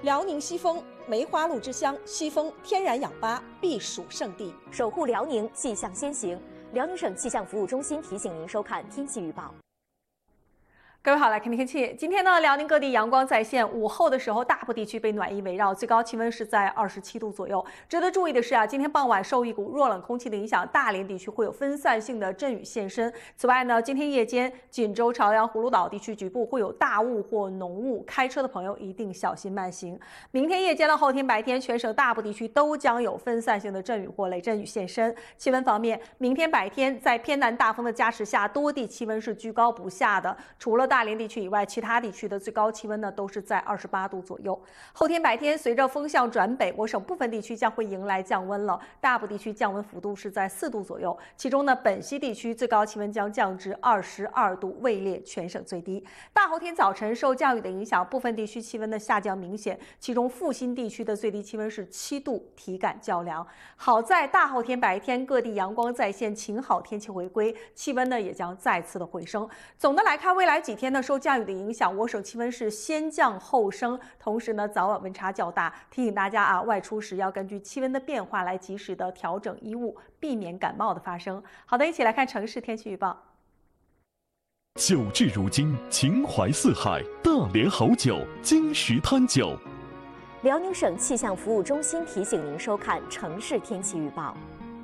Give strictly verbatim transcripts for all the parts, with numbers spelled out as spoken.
辽宁西丰，梅花鹿之乡，西丰天然氧吧避暑胜地， 守护辽宁，气象先行。辽宁省气象服务中心提醒您收看天气预报。 各位好，来看天气。今天呢，辽宁各地阳光再现，午后的时候，大部地区被暖意围绕，最高气温是在二十七度左右。值得注意的是啊，今天傍晚受一股弱冷空气的影响，大连地区会有分散性的阵雨现身。此外呢，今天夜间，锦州、朝阳、葫芦岛地区局部会有大雾或浓雾，开车的朋友一定小心慢行。明天夜间到后天白天，全省大部地区都将有分散性的阵雨或雷阵雨现身。气温方面，明天白天在偏南大风的加持下，多地气温是居高不下的，除了大连地区以外，其他地区的最高气温呢都是在二十八度左右。后天白天，随着风向转北，我省部分地区将会迎来降温了，大部地区降温幅度是在四度左右。其中呢，本溪地区最高气温将降至二十二度，位列全省最低。大后天早晨受降雨的影响，部分地区气温的下降明显，其中阜新地区的最低气温是七度，体感较凉。好在大后天白天各地阳光再现，晴好天气回归，气温呢也将再次的回升。总的来看，未来几天呢受降雨的影响，我省气温是先降后升，同时呢早晚温差较大，提醒大家啊，外出时要根据气温的变化来及时的调整衣物，避免感冒的发生。好的，一起来看城市天气预报。 酒至如今，情怀四海，大连好酒，金石滩酒。 辽宁省气象服务中心提醒您收看城市天气预报。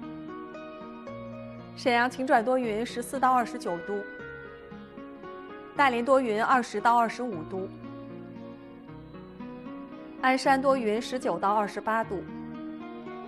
沈阳晴转多云，十四到二十九度。大连多云，二十到二十五度；鞍山多云，十九到二十八度；